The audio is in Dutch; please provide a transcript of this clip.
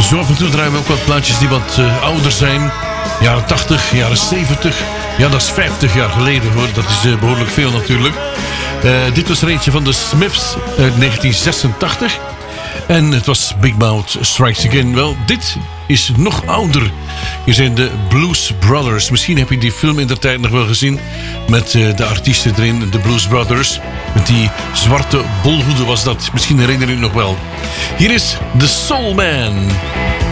Zo af en toe draaien we ook wat plaatjes die wat ouder zijn. Jaren 80, jaren 70. Ja, dat is 50 jaar geleden hoor. Dat is behoorlijk veel natuurlijk. Dit was er eentje van de Smiths uit 1986. En het was Big Mouth Strikes Again. Wel, dit is nog ouder. Hier zijn de Blues Brothers. Misschien heb je die film in de tijd nog wel gezien. Met de artiesten erin, de Blues Brothers. Met die zwarte bolhoeden was dat. Misschien herinner je het nog wel. Hier is The Soul Man.